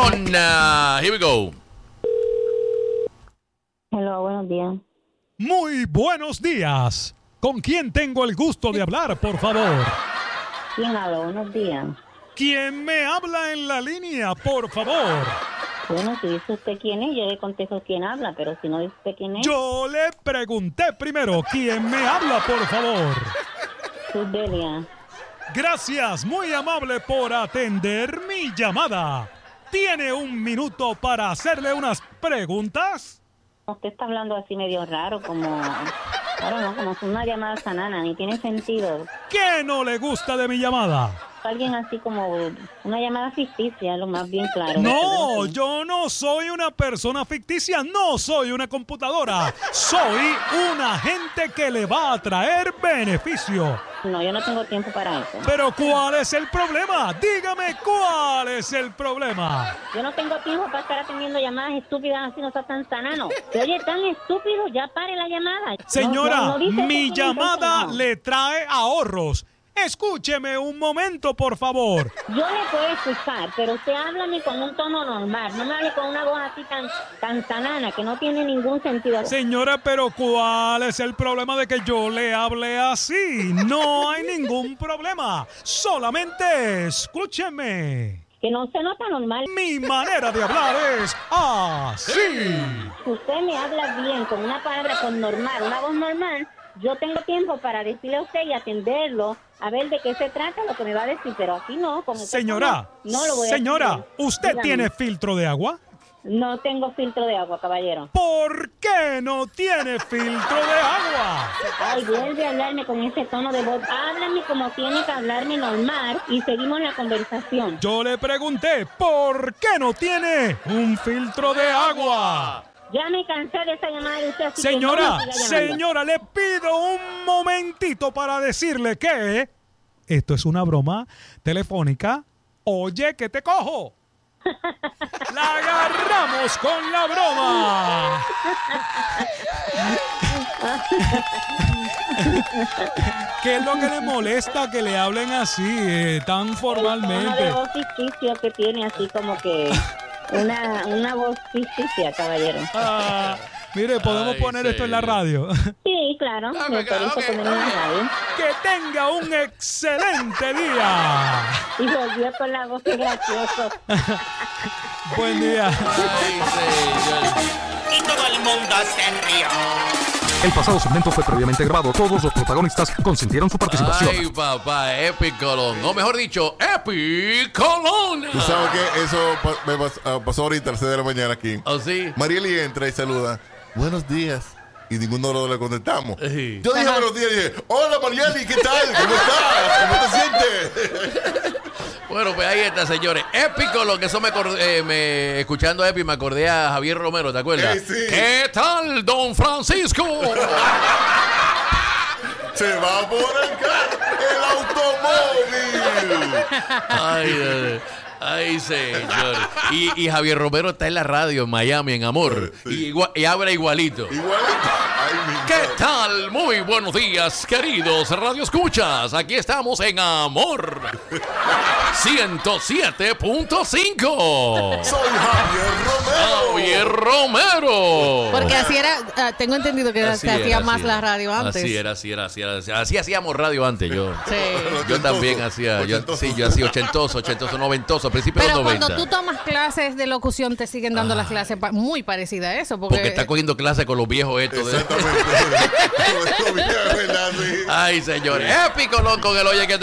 atención. Here we go. Hello, buenos días. Muy buenos días. ¿Con quién tengo el gusto de hablar, por favor? ¿Quién habla? Buenos días. ¿Quién me habla en la línea, por favor? Bueno, si dice usted quién es, yo le contesto quién habla, pero si no dice usted quién es... Yo le pregunté primero, ¿quién me habla, por favor? Delia. Gracias, muy amable por atender mi llamada. ¿Tiene un minuto para hacerle unas preguntas? Usted está hablando así medio raro, como... Ahora no, como una llamada sanana, ni tiene sentido. ¿Qué no le gusta de mi llamada? Alguien así como una llamada ficticia, lo más bien claro. No, yo no soy una persona ficticia, no soy una computadora. Soy un agente que le va a traer beneficio. No, yo no tengo tiempo para eso. Pero ¿cuál es el problema? Dígame cuál es el problema. Yo no tengo tiempo para estar atendiendo llamadas estúpidas así, no está tan sanano. Se oye tan estúpido, ya pare la llamada. Señora, No dice mi llamada le trae ahorros. Escúcheme un momento, por favor. Yo le puedo escuchar, pero usted háblame con un tono normal. No me hable con una voz así tan sanana, que no tiene ningún sentido. Señora, pero ¿cuál es el problema de que yo le hable así? No hay ningún problema. Solamente escúcheme. Que no se nota normal. Mi manera de hablar es así. Si usted me habla bien, con una palabra con normal, una voz normal, yo tengo tiempo para decirle a usted y atenderlo, a ver de qué se trata lo que me va a decir, pero así no. Como Señora, no lo voy a señora, decir. ¿usted Dígame. tiene filtro de agua? No tengo filtro de agua, caballero. ¿Por qué no tiene filtro de agua? Ay, vuelve a hablarme con ese tono de voz. Háblame como tiene que hablarme normal y seguimos la conversación. Yo le pregunté, ¿por qué no tiene un filtro de agua? Ya me cansé de esa llamada de usted, así Señora, que no me siga llamando. señora, le pido un momentito para decirle que esto es una broma telefónica. Oye, que te cojo. La agarramos con la broma. ¿Qué es lo que le molesta que le hablen así, tan Una formalmente? de voz ficticio que tiene así como que una voz ficticia, caballero. Ah, mire, podemos poner esto en la radio. Sí, claro, me autorizo poner en la radio. Que tenga un excelente día. Y volvió con la voz, qué gracioso. Buen día. Y todo el mundo se rió. El pasado segmento fue previamente grabado. Todos los protagonistas consintieron su participación. Ay, papá, Epi Colón. O mejor dicho, Epi Colón. ¿Tú sabes qué? Eso me pasó ahorita a las 6 de la mañana aquí. ¿Oh, sí? Marieli entra y saluda. Buenos días. Y ninguno de los dos le contestamos. Sí. Yo dije buenos días y dije, hola Marieli, ¿qué tal? ¿Cómo estás? ¿Cómo te sientes? Bueno, pues ahí está, señores. Epi Colón, que eso me escuchando a Epi, me acordé a Javier Romero, ¿te acuerdas? Sí. ¿Qué tal, don Francisco? Se va por el automóvil. Ay, señor. Y Javier Romero está en la radio en Miami, en Amor. Sí. Y habla igualito. Igualito. Ay, mi ¿Qué madre. tal? Muy buenos días, queridos Radio Escuchas. Aquí estamos en Amor 107.5. Soy Javier Romero. Javier Romero. Porque así era, tengo entendido que Así se hacía era, más así la era. radio antes. Así hacíamos radio antes yo. Sí. Yo también hacía, yo hacía ochentoso, noventoso, a principios de Pero los 90. cuando tú tomas clases de locución te siguen dando las clases muy parecidas a eso. Porque Porque está cogiendo clase con los viejos estos. Exactamente. Ay, señores. Épico, loco, que lo oye que